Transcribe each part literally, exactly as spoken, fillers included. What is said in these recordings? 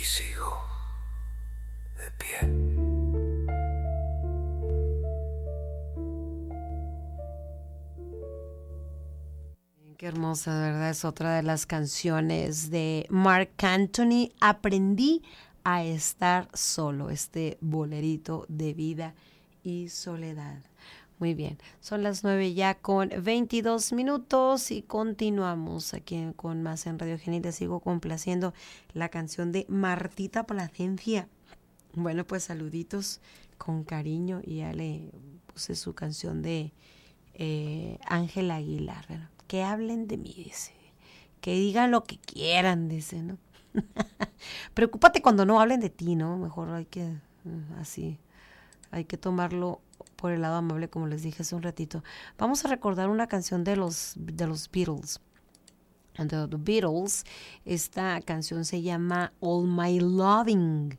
aquí sigo, de pie. Qué hermosa, de verdad, es otra de las canciones de Marc Anthony. Aprendí a estar solo, este bolerito de vida y soledad. Muy bien, son las nueve ya con veintidós minutos y continuamos aquí con más en Radio Geni. Les sigo complaciendo la canción de Martita Plasencia. Bueno, pues saluditos con cariño, y ya le puse su canción de eh, Ángela Aguilar, ¿verdad? Que hablen de mí, dice. Que digan lo que quieran, dice, ¿no? Preocúpate cuando no hablen de ti, ¿no? Mejor hay que, así, hay que tomarlo por el lado amable, como les dije hace un ratito. Vamos a recordar una canción de los, de los Beatles. And the, the Beatles, esta canción se llama All My Loving.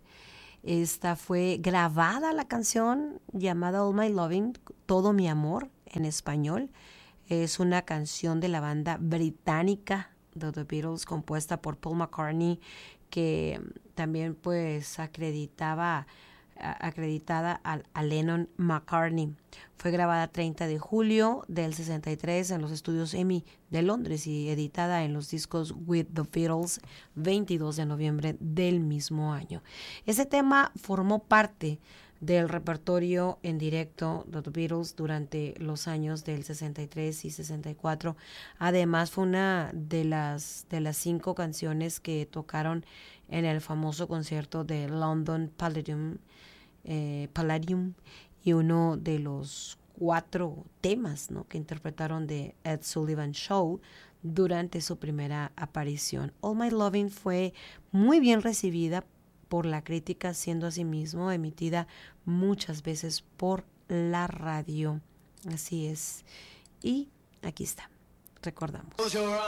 Esta fue grabada, la canción llamada All My Loving, Todo Mi Amor, en español. Es una canción de la banda británica de The Beatles, compuesta por Paul McCartney, que también pues acreditaba acreditada a, a Lennon McCartney. Fue grabada treinta de julio del sesenta y tres en los estudios EMI de Londres y editada en los discos With the Beatles veintidós de noviembre del mismo año. Ese tema formó parte del repertorio en directo de The Beatles durante los años del sesenta y tres y sesenta y cuatro. Además, fue una de las, de las cinco canciones que tocaron en el famoso concierto de London Palladium, eh, Palladium y uno de los cuatro temas, ¿no?, que interpretaron de Ed Sullivan Show durante su primera aparición. All My Loving fue muy bien recibida por la crítica, siendo asimismo emitida muchas veces por la radio. Así es. Y aquí está. Recordamos.